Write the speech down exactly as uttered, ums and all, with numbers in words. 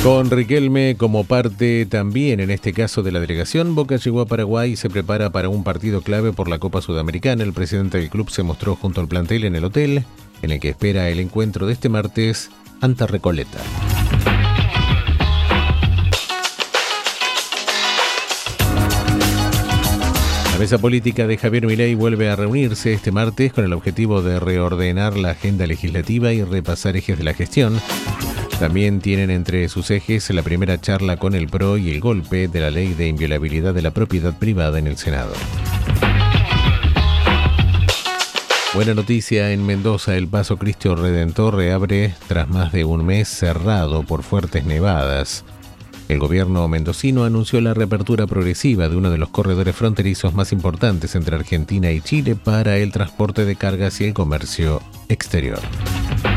Con Riquelme como parte también, en este caso, de la delegación, Boca llegó a Paraguay y se prepara para un partido clave por la Copa Sudamericana. El presidente del club se mostró junto al plantel en el hotel, en el que espera el encuentro de este martes ante Recoleta. La mesa política de Javier Milei vuelve a reunirse este martes con el objetivo de reordenar la agenda legislativa y repasar ejes de la gestión. También tienen entre sus ejes la primera charla con el P R O y el golpe de la ley de inviolabilidad de la propiedad privada en el Senado. Buena noticia en Mendoza, el Paso Cristo Redentor reabre tras más de un mes cerrado por fuertes nevadas. El gobierno mendocino anunció la reapertura progresiva de uno de los corredores fronterizos más importantes entre Argentina y Chile para el transporte de cargas y el comercio exterior.